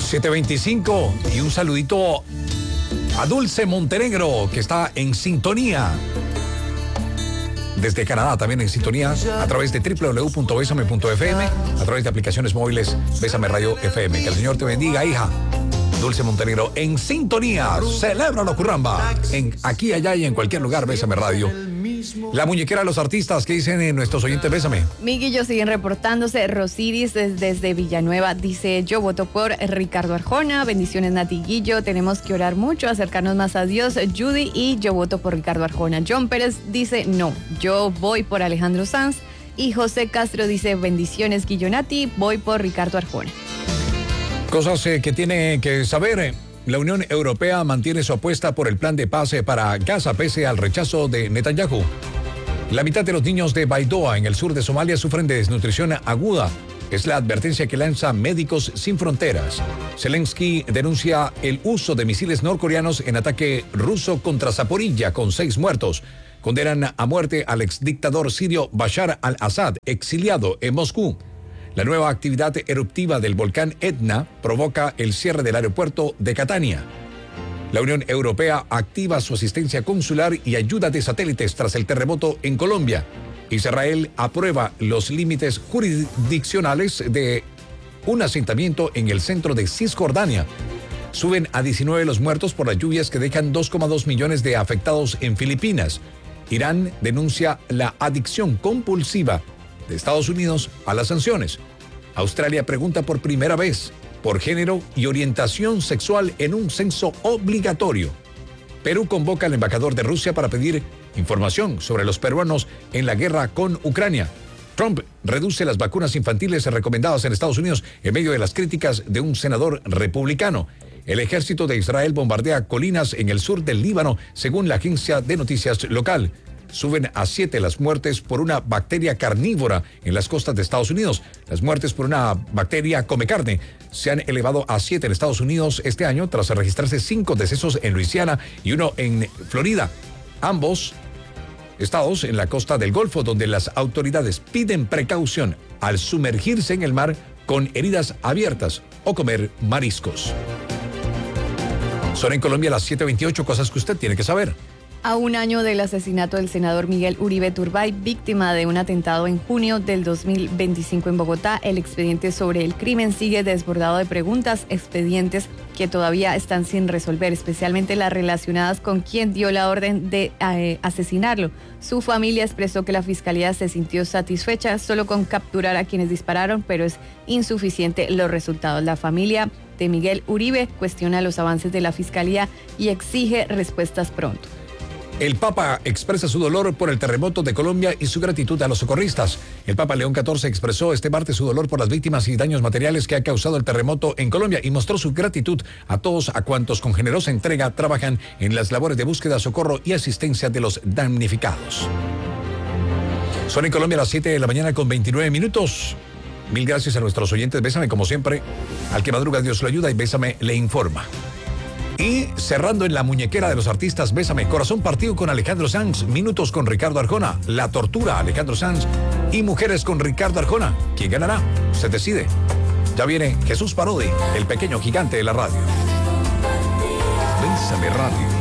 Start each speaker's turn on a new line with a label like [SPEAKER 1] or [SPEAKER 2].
[SPEAKER 1] 7:25 y un saludito a Dulce Montenegro, que está en sintonía. Desde Canadá también en sintonía a través de www.besame.fm, a través de aplicaciones móviles Bésame Radio FM. Que el Señor te bendiga, hija. Dulce Montenegro en sintonía. Celébralo, curramba. Aquí, allá y en cualquier lugar, Bésame Radio. La muñequera de los artistas, ¿qué dicen nuestros oyentes? Bésame.
[SPEAKER 2] Miguillo siguen reportándose. Rosiris desde Villanueva dice: yo voto por Ricardo Arjona. Bendiciones, Nati Guillo. Tenemos que orar mucho, acercarnos más a Dios. Judy, y yo voto por Ricardo Arjona. John Pérez dice: no, yo voy por Alejandro Sanz. Y José Castro dice: bendiciones, Guillo, Nati, voy por Ricardo Arjona.
[SPEAKER 1] Cosas que tiene que saber. La Unión Europea mantiene su apuesta por el plan de paz para Gaza pese al rechazo de Netanyahu. La mitad de los niños de Baidoa, en el sur de Somalia, sufren de desnutrición aguda. Es la advertencia que lanza Médicos Sin Fronteras. Zelensky denuncia el uso de misiles norcoreanos en ataque ruso contra Zaporilla, con 6 muertos. Condenan a muerte al exdictador sirio Bashar al-Assad, exiliado en Moscú. La nueva actividad eruptiva del volcán Etna provoca el cierre del aeropuerto de Catania. La Unión Europea activa su asistencia consular y ayuda de satélites tras el terremoto en Colombia. Israel aprueba los límites jurisdiccionales de un asentamiento en el centro de Cisjordania. Suben a 19 los muertos por las lluvias que dejan 2,2 millones de afectados en Filipinas. Irán denuncia la adicción compulsiva de Estados Unidos a las sanciones. Australia pregunta por primera vez por género y orientación sexual en un censo obligatorio. Perú convoca al embajador de Rusia para pedir información sobre los peruanos en la guerra con Ucrania. Trump reduce las vacunas infantiles recomendadas en Estados Unidos en medio de las críticas de un senador republicano. El ejército de Israel bombardea colinas en el sur del Líbano, según la agencia de noticias local. Suben a 7 las muertes por una bacteria carnívora en las costas de Estados Unidos. Las muertes por una bacteria come carne se han elevado a 7 en Estados Unidos este año, tras registrarse 5 decesos en Luisiana y 1 en Florida. Ambos estados en la costa del Golfo, donde las autoridades piden precaución al sumergirse en el mar con heridas abiertas o comer mariscos. Son en Colombia las 7:28, cosas que usted tiene que saber.
[SPEAKER 2] A un año del asesinato del senador Miguel Uribe Turbay, víctima de un atentado en junio del 2025 en Bogotá, el expediente sobre el crimen sigue desbordado de preguntas, expedientes que todavía están sin resolver, especialmente las relacionadas con quién dio la orden de asesinarlo. Su familia expresó que la fiscalía se sintió satisfecha solo con capturar a quienes dispararon, pero es insuficiente los resultados. La familia de Miguel Uribe cuestiona los avances de la fiscalía y exige respuestas pronto.
[SPEAKER 1] El Papa expresa su dolor por el terremoto de Colombia y su gratitud a los socorristas. El Papa León XIV expresó este martes su dolor por las víctimas y daños materiales que ha causado el terremoto en Colombia y mostró su gratitud a todos a cuantos con generosa entrega trabajan en las labores de búsqueda, socorro y asistencia de los damnificados. Son en Colombia las 7 de la mañana con 29 minutos. Mil gracias a nuestros oyentes. Bésame, como siempre. Al que madruga, Dios lo ayuda, y Bésame le informa. Y cerrando en la muñequera de los artistas, Bésame, Corazón Partido con Alejandro Sanz, Minutos con Ricardo Arjona, La Tortura, Alejandro Sanz, y Mujeres con Ricardo Arjona. ¿Quién ganará? Usted decide. Ya viene Jesús Parodi, el pequeño gigante de la radio. Bésame Radio.